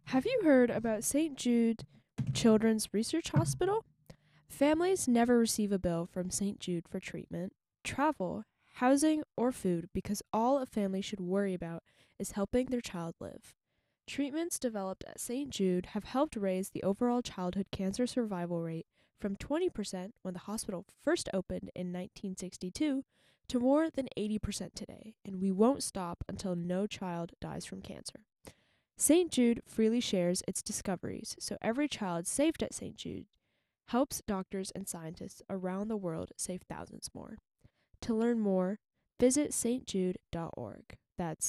Have you heard about St. Jude Children's Research Hospital? Families never receive a bill from St. Jude for treatment, travel, housing, or food because all a family should worry about is helping their child live. Treatments developed at St. Jude have helped raise the overall childhood cancer survival rate from 20% when the hospital first opened in 1962 to more than 80% today, and we won't stop until no child dies from cancer. St. Jude freely shares its discoveries, so every child saved at St. Jude helps doctors and scientists around the world save thousands more. To learn more, visit stjude.org. That's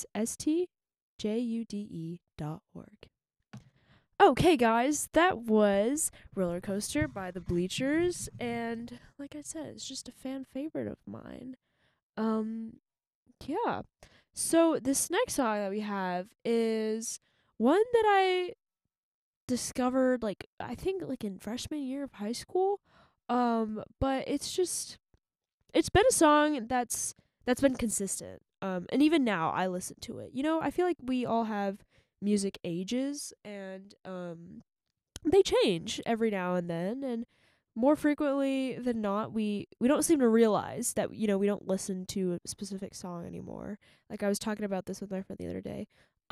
stjude.org. Okay, guys, that was Roller Coaster by the Bleachers, and like I said, it's just a fan favorite of mine. Yeah. So this next song that we have is one that I discovered I think in freshman year of high school. But it's been a song that's been consistent. And even now I listen to it. I feel like we all have music ages, and they change every now and then, and more frequently than not we don't seem to realize that we don't listen to a specific song anymore. Like, I was talking about this with my friend the other day.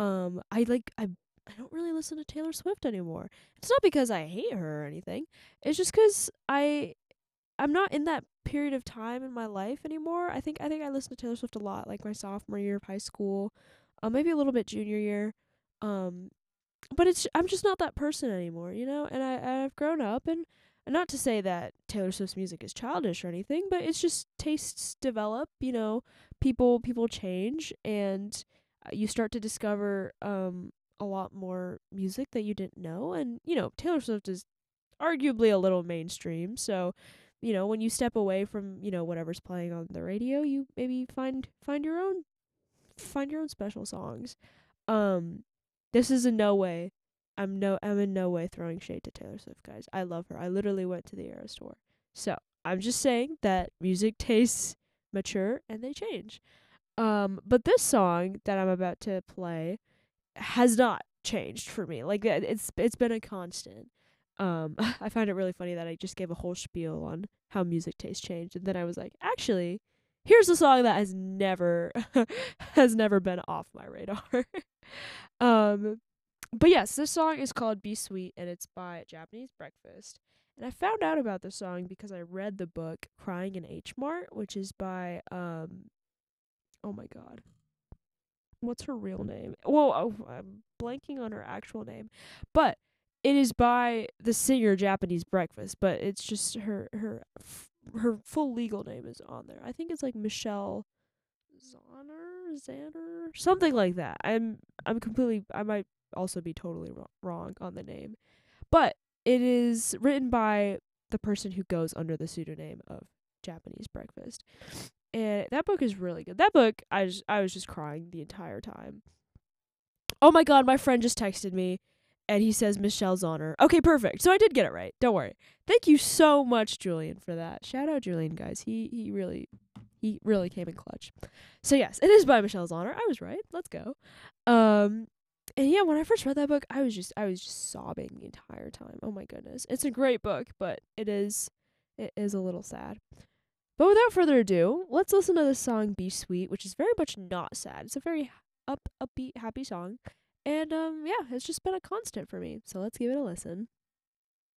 I don't really listen to Taylor Swift anymore. It's not because I hate her or anything. It's just 'cause I'm not in that period of time in my life anymore. I think I listened to Taylor Swift a lot, like my sophomore year of high school, maybe a little bit junior year. Um, but I'm just not that person anymore. And I've grown up, and not to say that Taylor Swift's music is childish or anything, but it's just tastes develop. People change, and you start to discover a lot more music that you didn't know. And Taylor Swift is arguably a little mainstream, so when you step away from whatever's playing on the radio, you maybe find your own special songs. um this is in no way I'm in no way throwing shade to Taylor Swift, guys. I love her. I literally went to the Eras tour. So I'm just saying that music tastes mature and they change. But this song that I'm about to play has not changed for me. Like, it's been a constant. I find it really funny that I just gave a whole spiel on how music tastes change, and then I was like, actually, here's a song that has never has never been off my radar. um, but yes, this song is called "Be Sweet" and it's by Japanese Breakfast. And I found out about the song because I read the book "Crying in H Mart," which is by oh my god, what's her real name? Well, I'm blanking on her actual name, but it is by the singer Japanese Breakfast. But it's just her full legal name is on there. I think it's like Michelle Zanner, something like that. I might also be totally wrong on the name, but it is written by the person who goes under the pseudonym of Japanese Breakfast. And that book is really good. That book, I was just crying the entire time. Oh my god, my friend just texted me and he says Michelle's honor. Okay, perfect. So I did get it right. Don't worry. Thank you so much, Julian, for that. Shout out Julian, guys. He really came in clutch. So yes, it is by Michelle's honor. I was right. Let's go. And yeah, when I first read that book, I was just sobbing the entire time. Oh my goodness. It's a great book, but it is a little sad. But without further ado, let's listen to the song "Be Sweet," which is very much not sad. It's a very upbeat, happy song. And yeah, it's just been a constant for me. So let's give it a listen.